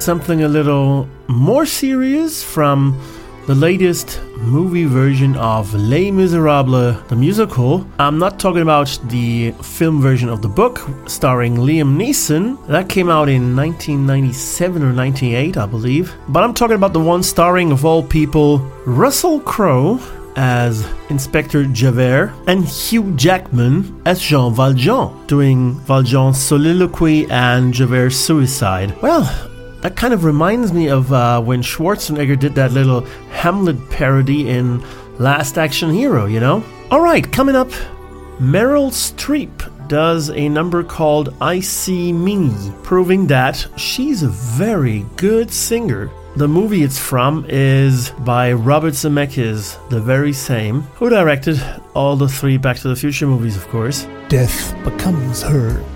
something a little more serious from the latest movie version of Les Miserables, the musical. I'm not talking about the film version of the book starring Liam Neeson. That came out in 1997 or 98, I believe. But I'm talking about the one starring, of all people, Russell Crowe as Inspector Javert and Hugh Jackman as Jean Valjean, doing Valjean's soliloquy and Javert's suicide. Well, that kind of reminds me of when Schwarzenegger did that little Hamlet parody in Last Action Hero, you know? Alright, coming up, Meryl Streep does a number called I See Me, proving that she's a very good singer. The movie it's from is by Robert Zemeckis, the very same, who directed all the 3 Back to the Future movies, of course. Death becomes her